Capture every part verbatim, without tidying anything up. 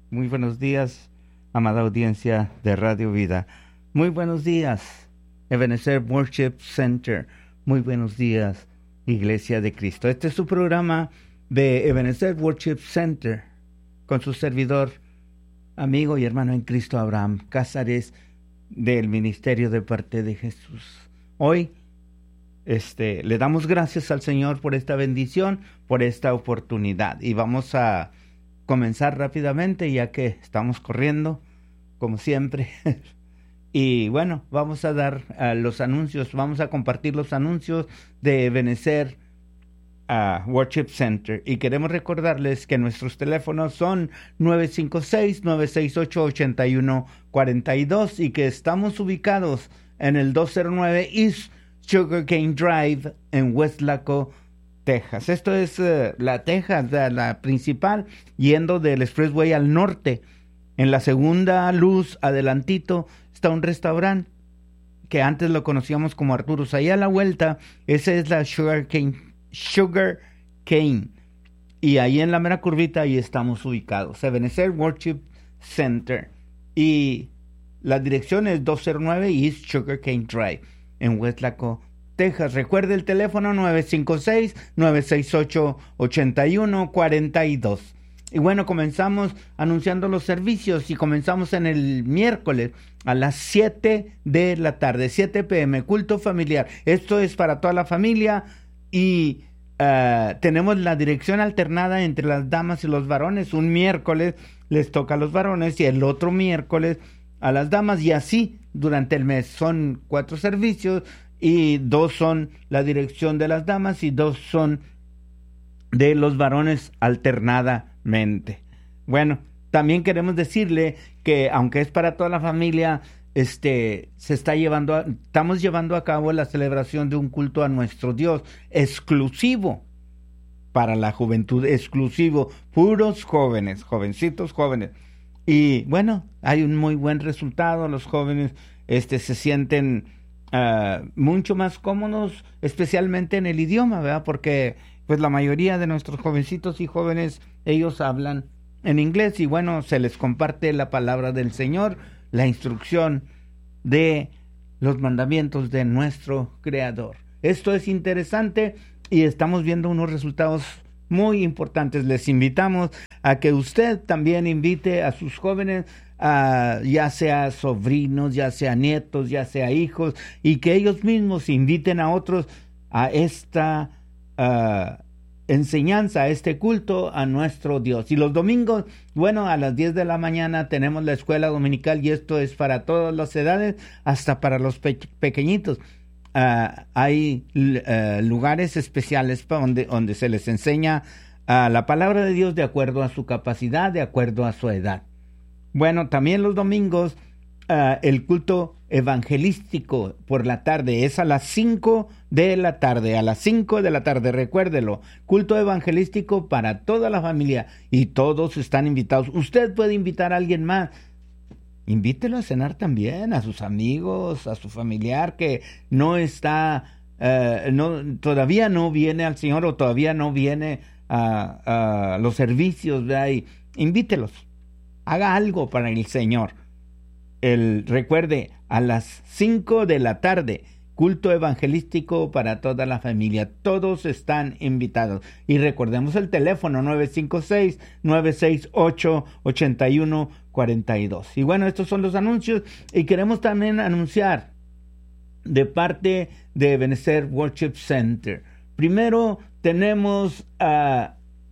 Muy buenos días, amada audiencia de Radio Vida. Muy buenos días, Ebenezer Worship Center. Muy buenos días, Iglesia de Cristo. Este es su programa de Ebenezer Worship Center con su servidor, amigo y hermano en Cristo, Abraham Cázares, del Ministerio de Parte de Jesús. Hoy este, le damos gracias al Señor por esta bendición, por esta oportunidad. Y vamos a comenzar rápidamente, ya que estamos corriendo, como siempre. Y bueno, vamos a dar uh, los anuncios, vamos a compartir los anuncios de Ebenezer uh, Worship Center. Y queremos recordarles que nuestros teléfonos son nueve cinco seis, nueve seis ocho, ocho uno cuatro dos y que estamos ubicados en el doscientos nueve East Sugarcane Drive en Westlaco, Texas. Esto es uh, la Texas, la, la principal, yendo del Expressway al norte. En la segunda luz, adelantito, está un restaurante que antes lo conocíamos como Arturo's. Ahí a la vuelta, esa es la Sugar Cane, Sugar Cane. Y ahí en la mera curvita, ahí estamos ubicados. Ebenezer Worship Center. Y la dirección es doscientos nueve East Sugar Cane Drive en Westlaco, Texas. Recuerde el teléfono nueve cinco seis, nueve seis ocho, ocho uno cuatro dos. Y bueno, comenzamos anunciando los servicios y comenzamos en el miércoles a las siete de la tarde, siete p m, culto familiar. Esto es para toda la familia y uh, tenemos la dirección alternada entre las damas y los varones. Un miércoles les toca a los varones y el otro miércoles a las damas, y así durante el mes. Son cuatro servicios y dos son la dirección de las damas y dos son de los varones alternadamente. Bueno, también queremos decirle que aunque es para toda la familia, este se está llevando a, estamos llevando a cabo la celebración de un culto a nuestro Dios exclusivo para la juventud, exclusivo, puros jóvenes, jovencitos jóvenes. Y bueno, hay un muy buen resultado. Los jóvenes este se sienten uh, mucho más cómodos, especialmente en el idioma, ¿verdad? Porque pues la mayoría de nuestros jovencitos y jóvenes, ellos hablan en inglés y bueno, se les comparte la palabra del Señor, la instrucción de los mandamientos de nuestro Creador. Esto es interesante y estamos viendo unos resultados muy importantes. Les invitamos a que usted también invite a sus jóvenes, a, ya sea sobrinos, ya sea nietos, ya sea hijos, y que ellos mismos inviten a otros a esta Uh, enseñanza, a este culto a nuestro Dios. Y los domingos, bueno, a las diez de la mañana tenemos la escuela dominical y esto es para todas las edades, hasta para los pe- pequeñitos. Uh, hay uh, lugares especiales para donde, donde se les enseña uh, la palabra de Dios de acuerdo a su capacidad, de acuerdo a su edad. Bueno, también los domingos Uh, el culto evangelístico por la tarde es a las cinco de la tarde, a las cinco de la tarde, recuérdelo, culto evangelístico para toda la familia y todos están invitados. Usted puede invitar a alguien más, invítelo a cenar también, a sus amigos, a su familiar que no está, uh, no, todavía no viene al Señor o todavía no viene a, a los servicios, ¿verdad? Y invítelos, haga algo para el Señor. El, recuerde, a las cinco de la tarde, culto evangelístico para toda la familia. Todos están invitados. Y recordemos el teléfono nueve cinco seis, nueve seis ocho, ocho uno cuatro dos. Y bueno, estos son los anuncios. Y queremos también anunciar de parte de Ebenezer Worship Center. Primero tenemos uh,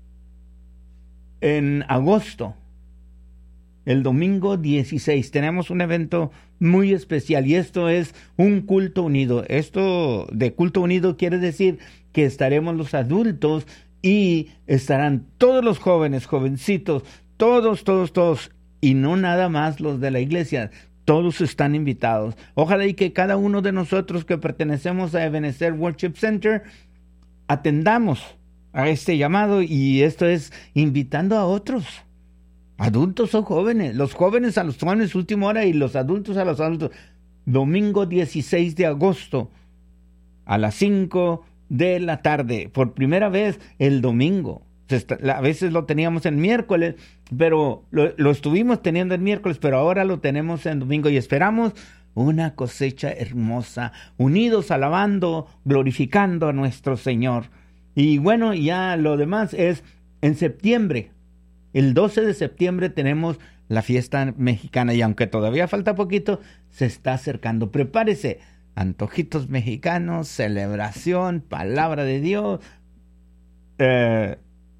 en agosto, el domingo dieciséis, tenemos un evento muy especial y esto es un culto unido. Esto de culto unido quiere decir que estaremos los adultos y estarán todos los jóvenes, jovencitos, todos, todos, todos, y no nada más los de la iglesia. Todos están invitados. Ojalá y que cada uno de nosotros que pertenecemos a Ebenezer Worship Center atendamos a este llamado, y esto es invitando a otros. Adultos o jóvenes, los jóvenes a los jóvenes última hora y los adultos a los adultos. Domingo dieciséis de agosto a las cinco de la tarde, por primera vez el domingo. A veces lo teníamos en miércoles, pero lo, lo estuvimos teniendo en miércoles, pero ahora lo tenemos en domingo y esperamos una cosecha hermosa, unidos alabando, glorificando a nuestro Señor. Y bueno, ya lo demás es en septiembre. El doce de septiembre tenemos la fiesta mexicana y aunque todavía falta poquito, se está acercando. Prepárese, antojitos mexicanos, celebración, palabra de Dios, eh,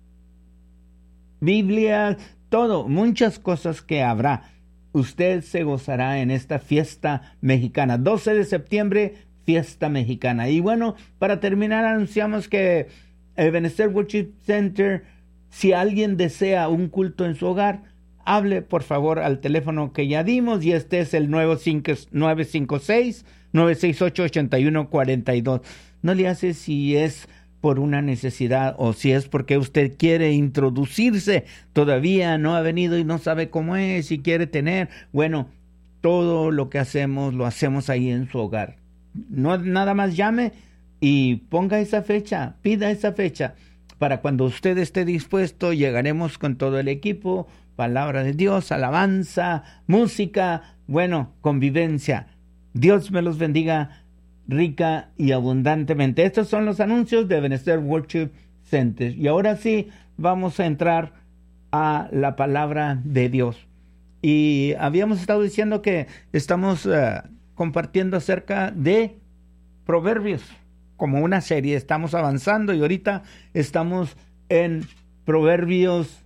Biblia, todo, muchas cosas que habrá. Usted se gozará en esta fiesta mexicana. doce de septiembre, fiesta mexicana. Y bueno, para terminar, anunciamos que Ebenezer Worship Center, si alguien desea un culto en su hogar, hable por favor al teléfono que ya dimos, y este es el nueve cinco seis, nueve seis ocho, ocho uno cuatro dos. No le hace si es por una necesidad o si es porque usted quiere introducirse, todavía no ha venido y no sabe cómo es y quiere tener. Bueno, todo lo que hacemos lo hacemos ahí en su hogar. No, nada más llame y ponga esa fecha, pida esa fecha. Para cuando usted esté dispuesto, llegaremos con todo el equipo, palabra de Dios, alabanza, música, bueno, convivencia. Dios me los bendiga rica y abundantemente. Estos son los anuncios de Ebenezer Worship Center. Y ahora sí, vamos a entrar a la palabra de Dios. Y habíamos estado diciendo que estamos uh, compartiendo acerca de Proverbios, como una serie. Estamos avanzando y ahorita estamos en Proverbios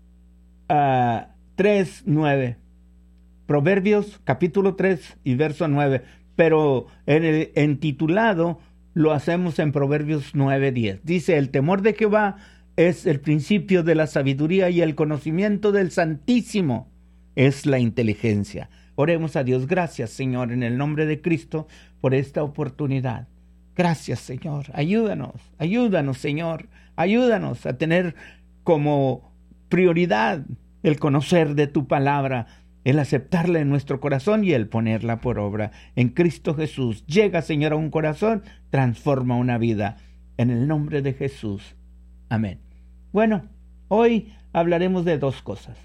uh, tres, nueve. Proverbios capítulo tres y verso nueve. Pero en el intitulado lo hacemos en Proverbios nueve, diez. Dice, el temor de Jehová es el principio de la sabiduría y el conocimiento del Santísimo es la inteligencia. Oremos a Dios. Gracias, Señor, en el nombre de Cristo por esta oportunidad. Gracias, Señor. Ayúdanos, ayúdanos, Señor. Ayúdanos a tener como prioridad el conocer de tu palabra, el aceptarla en nuestro corazón y el ponerla por obra. En Cristo Jesús, llega, Señor, a un corazón, transforma una vida. En el nombre de Jesús. Amén. Bueno, hoy hablaremos de dos cosas.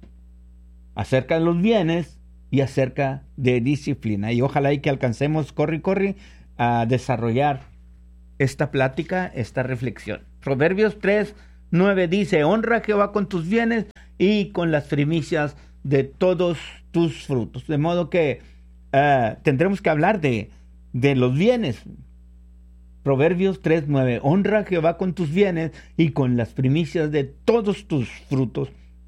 Acerca de los bienes y acerca de disciplina. Y ojalá y que alcancemos, corre, corre, a desarrollar esta plática, esta reflexión. Proverbios tres, nueve dice, honra a Jehová con tus bienes y con las primicias de todos tus frutos. De modo que uh, tendremos que hablar de, de los bienes. Proverbios tres, nueve. Honra a Jehová con tus bienes y con las primicias de todos tus frutos.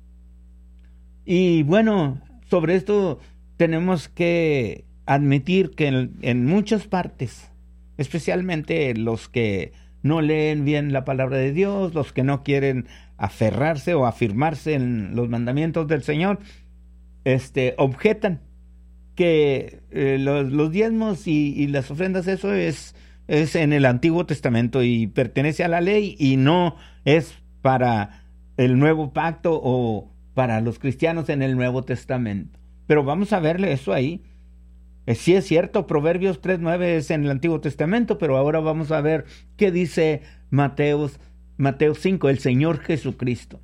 Y bueno, sobre esto tenemos que admitir que en, en muchas partes, especialmente los que no leen bien la palabra de Dios, los que no quieren aferrarse o afirmarse en los mandamientos del Señor, Este, objetan que eh, los, los diezmos y, y las ofrendas, eso es, es en el Antiguo Testamento y pertenece a la ley y no es para el Nuevo Pacto o para los cristianos en el Nuevo Testamento. Pero vamos a verle eso ahí. Eh, sí es cierto, Proverbios tres, nueve es en el Antiguo Testamento, pero ahora vamos a ver qué dice Mateo, Mateo cinco, el Señor Jesucristo.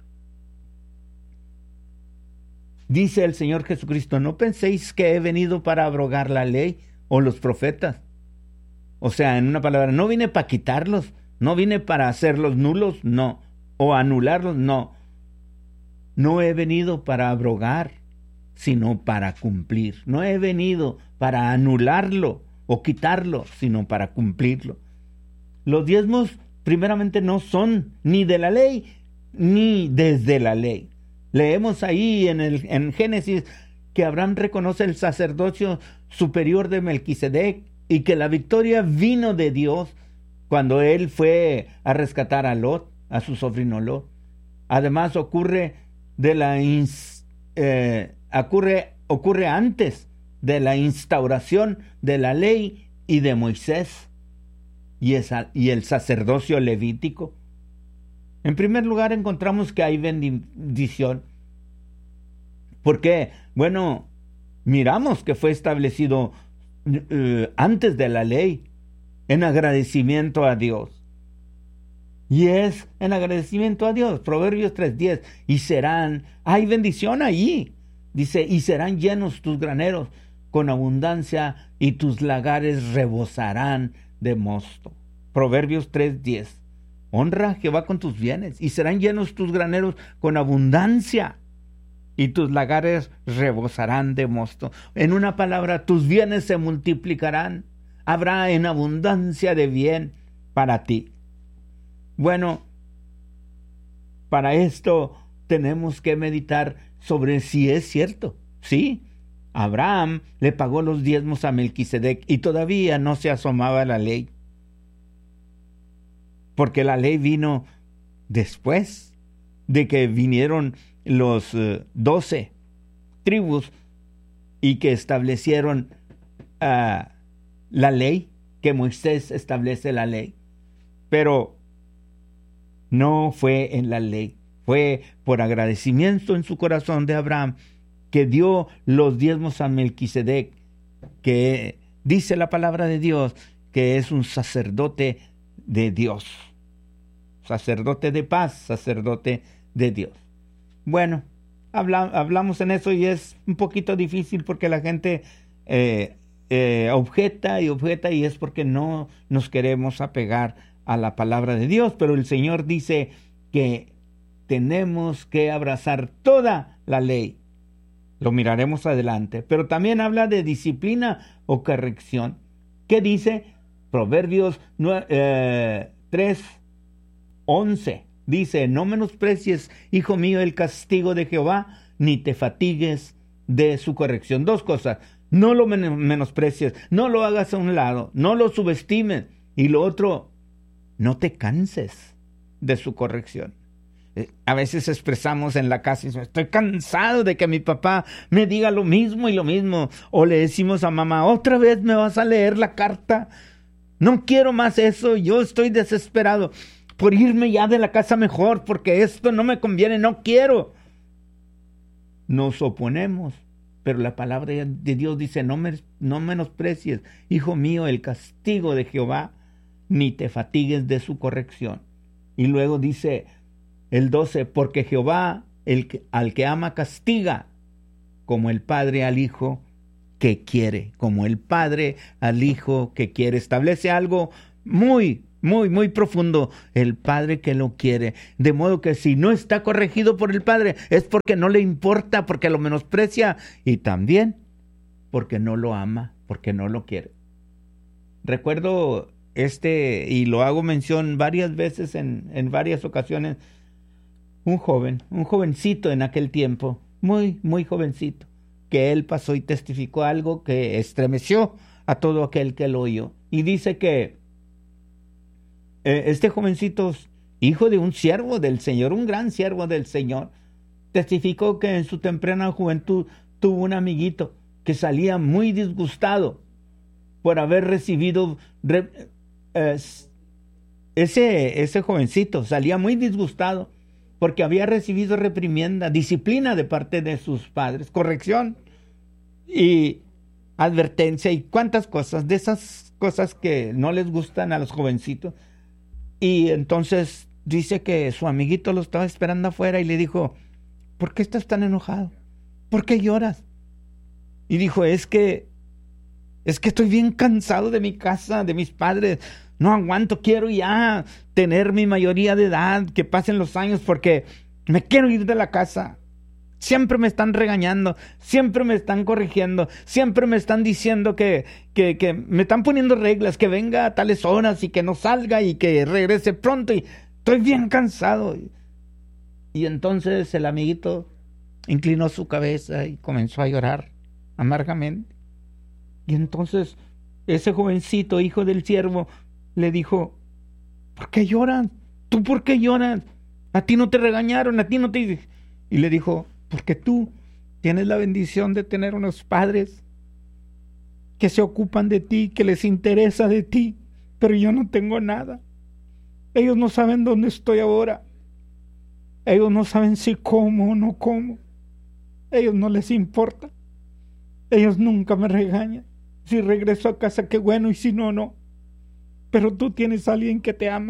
Dice el Señor Jesucristo, no penséis que he venido para abrogar la ley o los profetas. O sea, en una palabra, no vine para quitarlos, no vine para hacerlos nulos, no, o anularlos, no. No he venido para abrogar, sino para cumplir. No he venido para anularlo o quitarlo, sino para cumplirlo. Los diezmos, primeramente, no son ni de la ley, ni desde la ley. Leemos ahí en, el, en Génesis que Abraham reconoce el sacerdocio superior de Melquisedec y que la victoria vino de Dios cuando él fue a rescatar a Lot, a su sobrino Lot. Además ocurre de la ins, eh, ocurre, ocurre antes de la instauración de la ley y de Moisés y, esa, y el sacerdocio levítico. En primer lugar, encontramos que hay bendición. ¿Por qué? Bueno, miramos que fue establecido eh, antes de la ley, en agradecimiento a Dios. Y es en agradecimiento a Dios. Proverbios tres diez. Y serán, hay bendición ahí. Dice, y serán llenos tus graneros con abundancia y tus lagares rebosarán de mosto. Proverbios tres diez. Honra a Jehová con tus bienes y serán llenos tus graneros con abundancia y tus lagares rebosarán de mosto. En una palabra, tus bienes se multiplicarán. Habrá en abundancia de bien para ti. Bueno, para esto tenemos que meditar sobre si es cierto. Sí, Abraham le pagó los diezmos a Melquisedec y todavía no se asomaba la ley. Porque la ley vino después de que vinieron los uh, doce tribus y que establecieron uh, la ley, que Moisés establece la ley. Pero no fue en la ley, fue por agradecimiento en su corazón de Abraham que dio los diezmos a Melquisedec, que dice la palabra de Dios que es un sacerdote de Dios, sacerdote de paz, sacerdote de Dios. Bueno, habla, hablamos en eso y es un poquito difícil porque la gente eh, eh, objeta y objeta y es porque no nos queremos apegar a la palabra de Dios, pero el Señor dice que tenemos que abrazar toda la ley. Lo miraremos adelante, pero también habla de disciplina o corrección. ¿Qué dice? Proverbios eh, tres once. Dice, no menosprecies, hijo mío, el castigo de Jehová, ni te fatigues de su corrección. Dos cosas, no lo men- menosprecies, no lo hagas a un lado, no lo subestimes. Y lo otro, no te canses de su corrección. A veces expresamos en la casa, estoy cansado de que mi papá me diga lo mismo y lo mismo. O le decimos a mamá, otra vez me vas a leer la carta. No quiero más eso, yo estoy desesperado por irme ya de la casa mejor, porque esto no me conviene, no quiero. Nos oponemos, pero la palabra de Dios dice, no, me, no menosprecies, hijo mío, el castigo de Jehová, ni te fatigues de su corrección. Y luego dice el doce, porque Jehová el que, al que ama castiga, como el padre al hijo que quiere, como el padre al hijo que quiere. Establece algo muy, muy, muy profundo, el padre que lo quiere. De modo que si no está corregido por el padre, es porque no le importa, porque lo menosprecia y también porque no lo ama, porque no lo quiere. Recuerdo este, y lo hago mención varias veces en, en varias ocasiones, un joven, un jovencito en aquel tiempo, muy, muy jovencito, que él pasó y testificó algo que estremeció a todo aquel que lo oyó. Y dice que eh, este jovencito, hijo de un siervo del Señor, un gran siervo del Señor, testificó que en su temprana juventud tuvo un amiguito que salía muy disgustado por haber recibido re, eh, ese, ese jovencito salía muy disgustado porque había recibido reprimienda, disciplina de parte de sus padres, corrección y advertencia y cuántas cosas, de esas cosas que no les gustan a los jovencitos. Y entonces dice que su amiguito lo estaba esperando afuera y le dijo, ¿por qué estás tan enojado? ¿Por qué lloras? Y dijo, es que, es que estoy bien cansado de mi casa, de mis padres. No aguanto, quiero ya tener mi mayoría de edad, que pasen los años porque me quiero ir de la casa. Siempre me están regañando, siempre me están corrigiendo, siempre me están diciendo que, que, que me están poniendo reglas, que venga a tales horas y que no salga y que regrese pronto y estoy bien cansado. Y entonces el amiguito inclinó su cabeza y comenzó a llorar amargamente. Y entonces ese jovencito, hijo del siervo, le dijo, ¿por qué lloras? ¿Tú por qué lloras? A ti no te regañaron, a ti no te... Y le dijo, porque tú tienes la bendición de tener unos padres que se ocupan de ti, que les interesa de ti, pero yo no tengo nada. Ellos no saben dónde estoy ahora. Ellos no saben si como o no como. Ellos no les importa. Ellos nunca me regañan. Si regreso a casa, qué bueno, y si no, no. Pero tú tienes a alguien que te ama,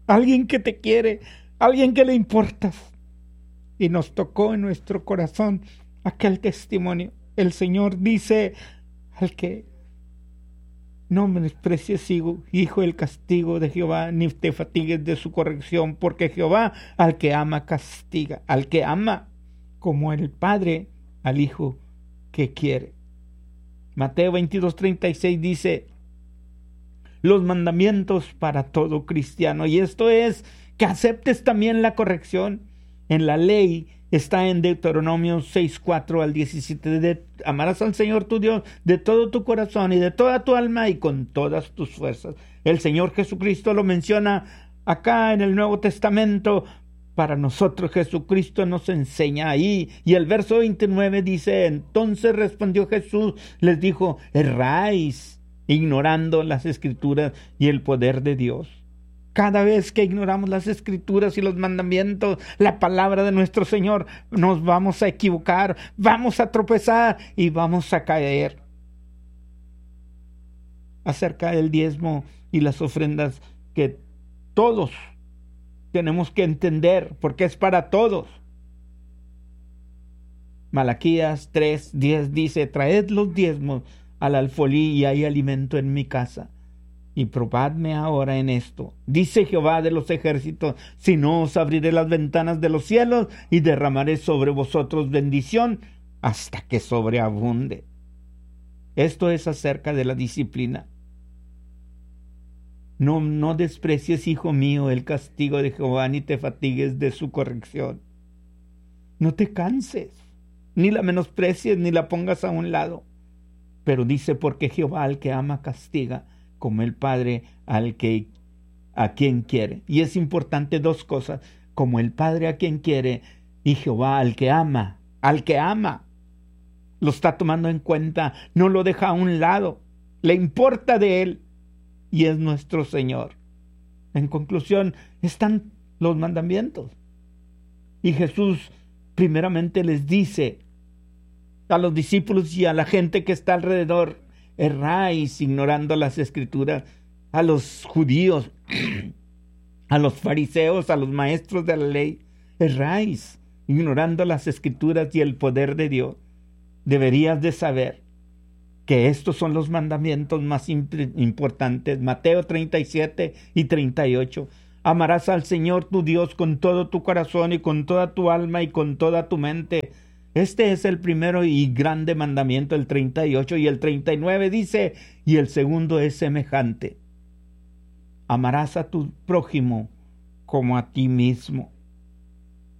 alguien que te quiere, alguien que le importas. Y nos tocó en nuestro corazón aquel testimonio. El Señor dice al que no menosprecies, hijo, el castigo de Jehová, ni te fatigues de su corrección, porque Jehová al que ama castiga, al que ama, como el Padre al Hijo que quiere. Mateo veintidós, treinta y seis dice, los mandamientos para todo cristiano, y esto es que aceptes también la corrección. En la ley está en Deuteronomio seis, cuatro al diecisiete, de, amarás al Señor tu Dios de todo tu corazón y de toda tu alma y con todas tus fuerzas. El Señor Jesucristo lo menciona acá en el Nuevo Testamento. Para nosotros Jesucristo nos enseña ahí. Y el verso veintinueve dice, entonces respondió Jesús, les dijo, erráis, ignorando las Escrituras y el poder de Dios. Cada vez que ignoramos las Escrituras y los mandamientos, la palabra de nuestro Señor, nos vamos a equivocar, vamos a tropezar y vamos a caer. Acerca del diezmo y las ofrendas, que todos tenemos que entender, porque es para todos. Malaquías tres, diez dice, traed los diezmos al alfolí y hay alimento en mi casa. Y probadme ahora en esto, dice Jehová de los ejércitos, si no os abriré las ventanas de los cielos y derramaré sobre vosotros bendición hasta que sobreabunde. Esto es acerca de la disciplina. No, no desprecies, hijo mío, el castigo de Jehová, ni te fatigues de su corrección. No te canses, ni la menosprecies, ni la pongas a un lado. Pero dice, porque Jehová al que ama castiga, como el Padre al que a quien quiere. Y es importante dos cosas, como el Padre a quien quiere y Jehová al que ama, al que ama. Lo está tomando en cuenta, no lo deja a un lado, le importa de él y es nuestro Señor. En conclusión, están los mandamientos. Y Jesús primeramente les dice a los discípulos y a la gente que está alrededor, erráis ignorando las Escrituras, a los judíos, a los fariseos, a los maestros de la ley, erráis ignorando las Escrituras y el poder de Dios. Deberías de saber que estos son los mandamientos más importantes. Mateo treinta y siete y treinta y ocho. Amarás al Señor tu Dios con todo tu corazón y con toda tu alma y con toda tu mente. Este es el primero y grande mandamiento, el treinta y ocho, y el treinta y nueve dice, y el segundo es semejante. Amarás a tu prójimo como a ti mismo.